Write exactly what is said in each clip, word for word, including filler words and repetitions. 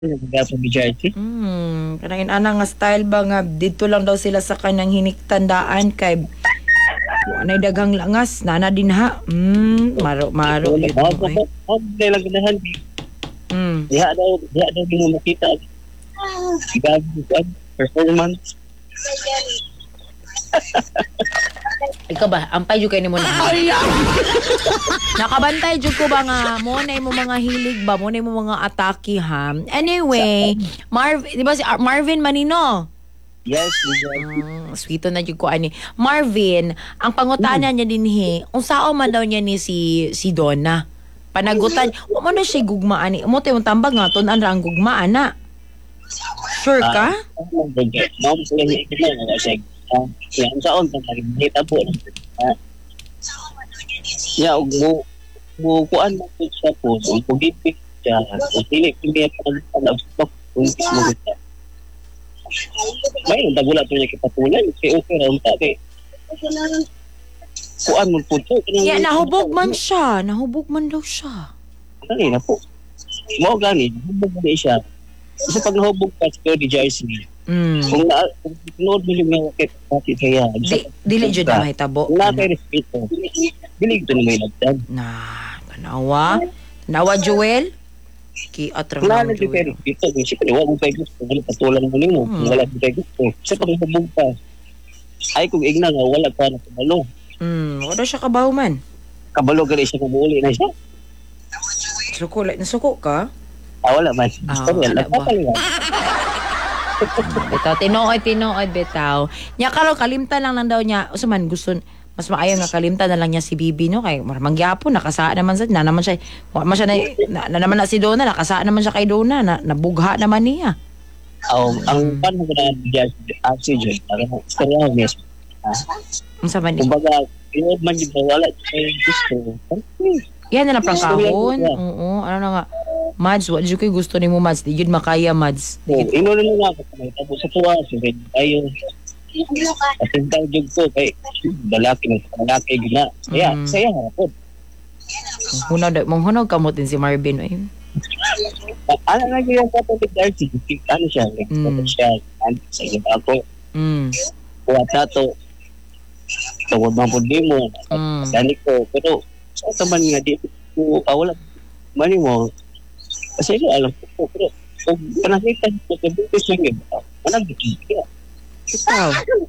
Nagapang B J T. Hmm, kanang ana nga style ba nga dito lang daw sila sa kanang hiniktandaan kay anay daghang langas nana din ha. Hmm, maro maro Wala yun ba? mo ay. Ako nila lang ganahan. Hmm. Diha daw, diha daw di mo makita. Gabi ko performance. Ikaw ba, ampay jud kay nimo na. Nakabantay jud ko ba nga mo na mo mga hilig ba, mo na mo mga atake ha. Anyway, Marv, di ba si Ar- Marvin Manino? Yes, B J T. Mm, sweeto na jud ko ani. Marvin, ang pangutana niya dinhi, unsaon man daw niya ni si si Donna. Panagutan, wa man na siya gugmaan ni. Mo tay tambag nga ton ra ang gugmaan na. Sure ka? Ma'am, sila niya ito na siya. Yan sa on tang nakita po. Ya, mo mo kuan mo po siya po. Kung pugipik siya, kung pili pili pa ang stock kung mo kita. May dagula to niya kipatulan, si okay ra unta kay. Kuan mo po to. Ya nahubog man siya, nahubog man daw siya. Dali na po. Mo gani, hubog na siya. Kasi pag nahubog ka sa D J C, Mm. kung na, kung nood mo yung mga kapatid kaya, Di, dili jud na mahitabo. kung na kay respeto, bilig ito na may nagdan. Na, tanawa. Tanawa, Joel? Ki Kung atrang na lang, naging kay Joel. respeto, kung siya wala mo kay gusto, wala patulang mo nimo, kung wala mo kay gusto. Kasi pag nahubog ka, ay kung igna nga, wala ka na kabalo. Hmm, wala siya kabaw man. Kabalo ka rin siya kumuli na siya. Suko, like, nasuko ka? Ah, wala man. Ah, Sorry, wala ba? nagpapaliwan. Bitaw, tinuod, tinuod, bitaw. Nya karon kalimtan lang lang daw niya. Usa man gusto, mas maayo nga kalimtan na lang niya si Bibi, no? Kay mangyapon, nakasaan naman sa, na naman siya, wa man siya na, na, na naman na si Donna, nakasaan naman siya kay Donna, na, nabugha naman niya. Oh, ang pan mo na diyan oxygen, para istorya yes. Unsa man ni? Kumbaga, inood man yung wala kay gusto. Yan na lang pang Istorya kahon. niya. Oo, ano na nga. Mads, what did you gusto ni mo, Mads? Di yun makaya, Mads. So, ino na nga ako kami. Tapos sa tuwa, sige, tayo. Kasintang jug ko, kay lalaki ng lalaki gina. Kaya, Mm. saya nga po. Hunaw, manghunaw kamot din si Marvin. Ay. Ano na yung kapatid Darcy? Ano siya? Mm. Ano siya? Ano sa iyo ako? Mm. Kuha tato. Tawag mga po di mo. Mm. Dani ko. Pero, sa taman nga, di ko, ah, wala. Mani mo. Kasi ito, alam ko. Pero, kung panahitan ko, kabutis lang yun. Managigil ka. Ikaw.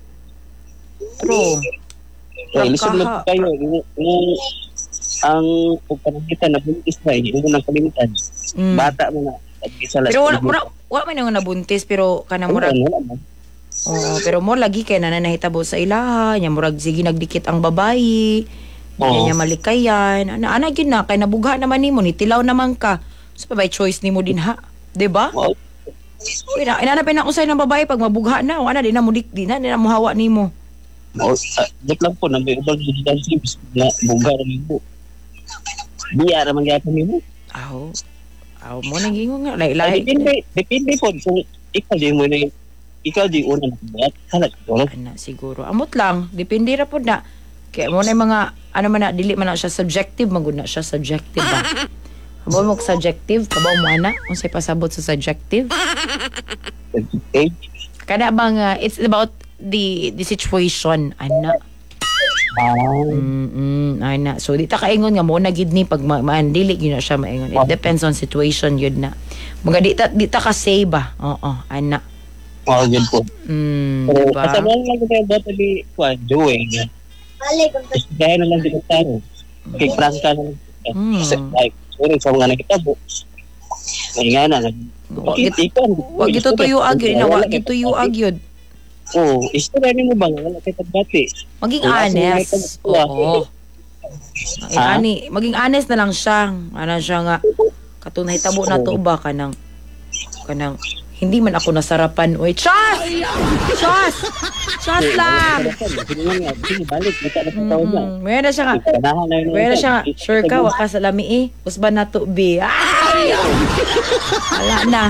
Bro. So, listen Pagkaha- lang po kayo. Yung, yung, ang pagpanagitan na buntis na, hindi mo nang kalimutan. Mm. Bata mo na. At isa lang. Pero wala, wala, wala man yung nabuntis, pero kanang murag, Wala, wala man. oo, pero mo lagi kay nananahitabo sa ilaha, nya murag sige nagdikit ang babayi, Oo. nya nya malikayan, ana ana gyud na kay nabugha naman nimo, ni tilaw naman ka. So by choice nimo din ha, 'di ba? Wow. Ina inanapin na usay ng babae pag mabugha na, wala di na mo dik di na, di na mo hawa nimo. Oh, uh, lang po, na may ubang digital tips na buga rin mo. Biya naman gapon mo. Aw. Aw mo nang gingon nga lay Ay, lay. depende, depende po. Kung ikaw di mo na yung, ikaw di una na kumayat, halat ko. Ana siguro. Amot lang, depende ra pud na. Kaya mo na yung mga ano man na dili man na siya subjective, magud na siya subjective ba. Kabaw mo subjective, kabaw mo ana, unsay pasabot sa subjective? Eh, Kada bang uh, it's about the the situation ana. ah, Mm, ana. So di ta kaingon nga mo na gid ni pag ma- maandili gyud na siya maingon. It depends on situation yun na. Mga di ta di ta ka say ba. Oo, ana. wow, yun po. Mm, Pero, diba? kasama lang ko tayo bata ni Kwan, Joey. Dahil na lang din taro. Kay Franca na lang. Mm. Like, sorry, sa mga nakitabo. Ay nga na, Wa git- Wa gito tuyo agyod, na wa gito tuyo agyod. Oo, istorya ni mo ba nga wala kay tagbati? Maging Wala siyang honest. nakita- Oo. Ay, Ha? ani, maging honest na lang siya. Ano siya nga katunay tabo na to ba kanang kanang hindi man ako nasarapan. Oy, chas! Chas! Chas lang! Sige nga nga, sige, balik, mata na sa taon na. Mm, Mayroon na siya nga. Kanahan na yun. Mayroon na siya nga. Sure ka, waka sa lami eh. Usban na to, be. Ay! Wala na.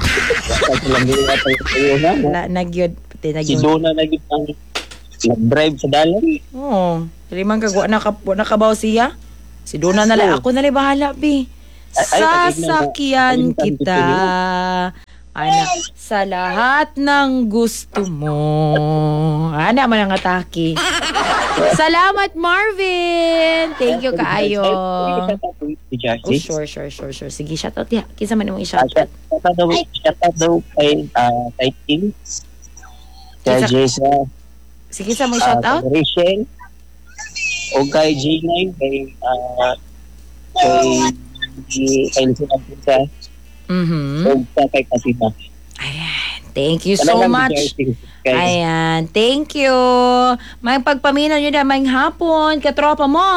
Wala na, gyud. Pati na Si gyud. Donna naging ang nag-drive sa dalan. Oo. Dili man kag wa na ka wa na kabaw siya. Si Dona na lang Oo. ako na lang bahala bi. Sasakyan kita. Ana, sa lahat ng gusto mo. Ana man ang atake. Salamat, Marvin. Thank you kaayo. Oh, sure, sure, sure, sure. Sige, shoutout diha. Kinsa man imong i-shoutout? Shoutout daw, shoutout daw kay ah, kay Tim. Kay Kinsa- Jessa. Sige, sa mo ah, i-shoutout? kay Rachel. O kay G nine. Kay ah, kay kay Lucian Pinsa. Mhm. O kay Katina. Ayan. Thank you so much. Kay Ayan. Thank you. May pagpaminaw nyo na may hapon. Katropa mo.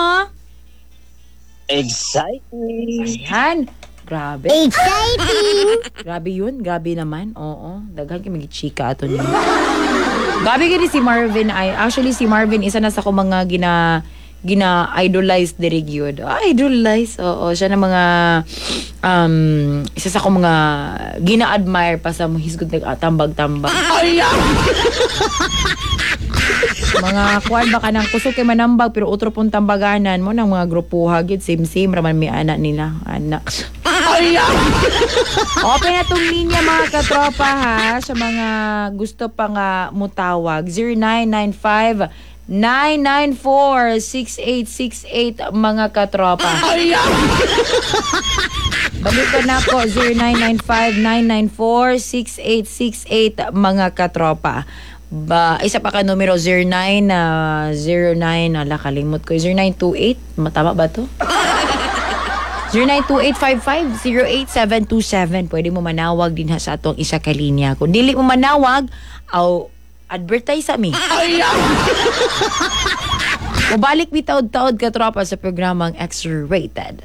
Exciting. Ayan. Grabe. Exciting! Grabe yun. Grabe naman. Oo. Daghan kami chika ato niya. Grabe gani si Marvin. Ay, actually, si Marvin, isa na sa ko mga gina gina-idolize diri gyud. Ah, idolize. Oo, siya na mga um isa sa ko mga gina-admire pa sa hisgod nag-tambag-tambag. Mga kuan ba ka nang kusog kay manambag pero otro pong tambaganan mo ng mga grupuha gid same-same raman may anak nila. Anak. Open na tong linya mga katropa ha sa mga gusto pa nga mutawag zero nine nine five nine nine four six eight six eight mga katropa. Balikan na ko zero nine nine five nine nine four six eight six eight mga katropa. Ba, isa pa ka numero zero nine na zero nine ala kalimot ko zero nine two eight matama ba to? zero nine two eight five five zero eight seven two seven. Pwede mo manawag din ha sa atong isa ka linya. Kung dili mo manawag, aw advertise sa mi. Mabalik bitaod-taod ka tropa sa programang X-Rated.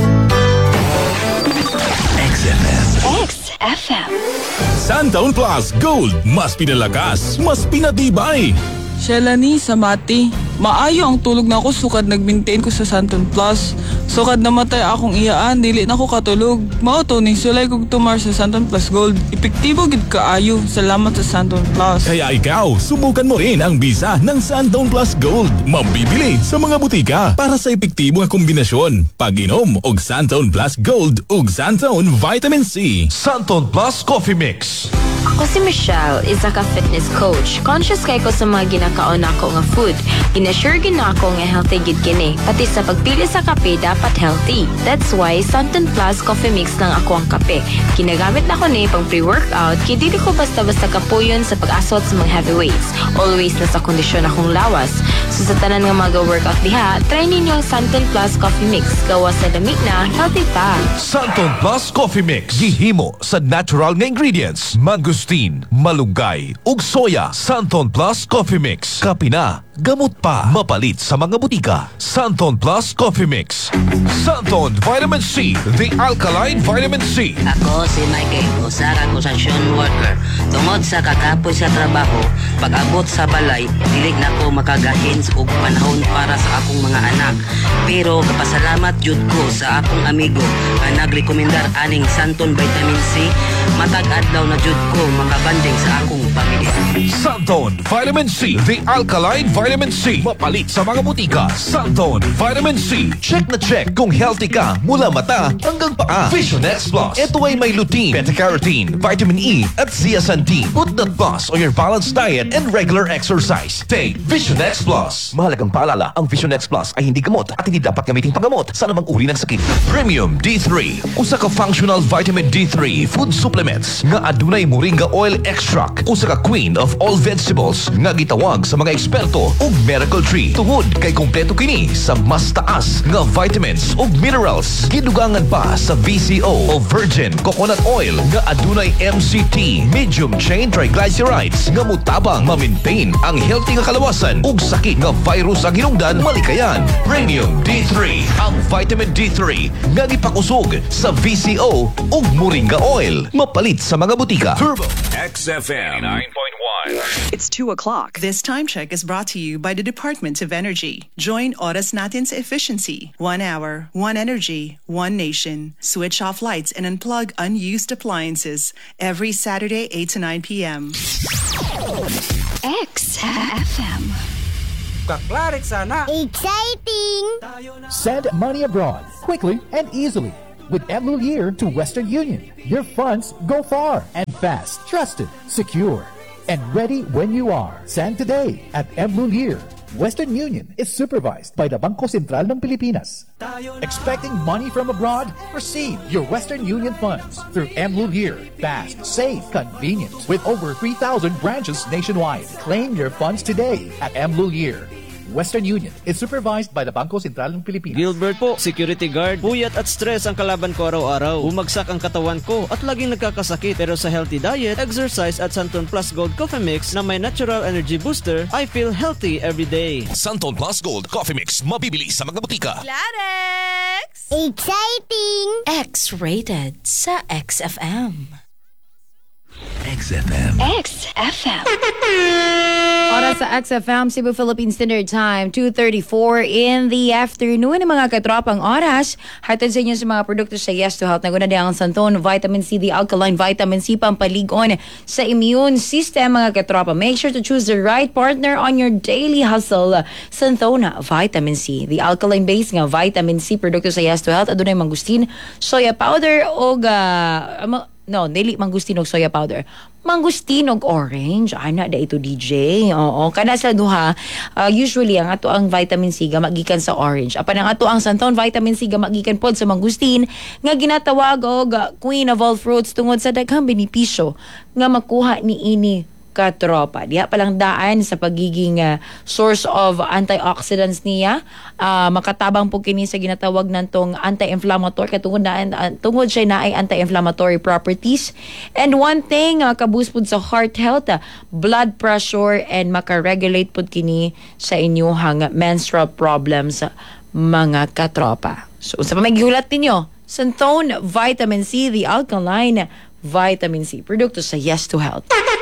X F M. X F M. Santaon Plus Gold. Mas pinalakas, mas pinatibay. Shelani sa Mati, maayo ang tulog na ako sukad nag-maintain ko sa Santon Plus. Sukad namatay akong iyaan, dili na ko katulog. Mao to ning sulay kog tumar sa Santon Plus Gold. Epektibo gid kaayo. Salamat sa Santon Plus. Kaya ikaw, subukan mo rin ang bisa ng Santaon Plus Gold. Mabibili sa mga butika para sa epektibo nga kombinasyon. Pag-inom og Santaon Plus Gold ug Santaon Vitamin C. Santon Plus Coffee Mix. Ako si Michelle, isa ka fitness coach. Conscious kay ko sa mga ginakaon ako nga food. Ina-sure gid na ako nga healthy gid kini. Pati sa pagpili sa kape dapat healthy. That's why Santon Plus Coffee Mix lang ako ang kape. Ginagamit na ko ni pang pre-workout kay dili ko basta-basta kapuyon sa pag-asot sa mga heavyweights. Always nasa kondisyon akong lawas. So sa tanan nga mga workout diha, try ninyo ang Santon Plus Coffee Mix. Gawa sa lamig na, healthy pa. Santon Plus Coffee Mix. Gihimo sa natural nga ingredients. Mangustin, malunggay, ug soya. Santon Plus Coffee Mix. Kape na, gamot pa. Mapalit sa mga butika. Santon Plus Coffee Mix. Santon Vitamin C. The Alkaline Vitamin C. Ako si Michael, usa ka construction worker. Tungod sa kakapoy sa trabaho, pag-abot sa balay, dili na ko makagahin og panahon para sa akong mga anak. Pero kapasalamat jud ko sa akong amigo nga nagrekomendar aning Santon Vitamin C. Matag adlaw na jud ko makabanding sa akong pamilya. Santon Vitamin C. The Alkaline Vitamin C. Mapalit sa mga butika. Santon Vitamin C. Check na check kung healthy ka mula mata hanggang paa. Vision X Plus. Ito ay may lutein, beta-carotene, vitamin E at zeaxanthin. Put that plus on your balanced diet and regular exercise. Take Vision X Plus. Mahalagang paalala, ang Vision X Plus ay hindi gamot at hindi dapat gamitin panggamot sa anumang uri ng sakit. Premium D three. Usa ka functional vitamin D three food supplements nga adunay moringa oil extract. Usa ka queen of all vegetables nga gitawag sa mga eksperto og miracle tree. Tungod kay kompleto kini sa mas taas nga vitamins ug minerals. Gidugangan pa sa V C O o virgin coconut oil nga adunay M C T, medium chain triglycerides nga mutabang ma-maintain ang healthy nga kalawasan ug sakit nga virus ang hinungdan malikayan. Premium D three, ang vitamin D three nga gipakusog sa V C O ug moringa oil. Mapalit sa mga butika. Turbo X F M nine point one. It's two o'clock. This time check is brought to you by the Department of Energy. Join Oras Natin's efficiency. One hour, one energy, one nation. Switch off lights and unplug unused appliances every Saturday, eight to nine p.m. X F M. Kaklarik sana. Exciting! Send money abroad quickly and easily. With Emlulier to Western Union, your funds go far and fast, trusted, secure, and ready when you are. Send today at Emlulier. Western Union is supervised by the Bangko Sentral ng Pilipinas. Expecting money from abroad? Receive your Western Union funds through Emlulier. Fast, safe, convenient. With over three thousand branches nationwide. Claim your funds today at Emlulier. Western Union is supervised by the Bangko Sentral ng Pilipinas. Gilbert po, security guard. Puyat at stress ang kalaban ko araw-araw. Bumagsak ang katawan ko at laging nagkakasakit. Pero sa healthy diet, exercise at Santon Plus Gold Coffee Mix na may natural energy booster, I feel healthy every day. Santon Plus Gold Coffee Mix. Mabibili sa mga butika. Clarex! Exciting! X-rated sa X F M. X F M. X F M. Oras sa X F M, Cebu Philippine Standard Time, two thirty-four in the afternoon. Ang mga katropang oras, hatid sa inyo sa mga produkto sa Yes to Health. Naguna din ang Santon Vitamin C, the alkaline vitamin C, pampaligon sa immune system, mga katropa. Make sure to choose the right partner on your daily hustle. Santon Vitamin C, the alkaline base nga vitamin C, produkto sa Yes to Health. Adunay mangustin, soya powder, o uh, no, dili mangustin og soya powder. Mangustin og orange. Ana da ito D J. Oo, kana sa duha, uh, usually ang ato ang vitamin C ga magikan sa orange. Apan ang ato ang Santon vitamin C ga magikan pod sa mangustin nga ginatawag og uh, queen of all fruits tungod sa daghang benepisyo nga makuha ni ini katropa. Diha palang daan sa pagiging uh, source of antioxidants niya. Uh, makatabang po kini sa ginatawag nantong anti-inflammatory katungod na uh, tungod siya na ay anti-inflammatory properties. And one thing uh, kabus pud sa heart health, uh, blood pressure, and makaregulate pud kini sa inyong menstrual problems, uh, mga katropa. So sa pamagihulat ninyo, Santon Vitamin C, the alkaline vitamin C, produkto sa Yes to Health.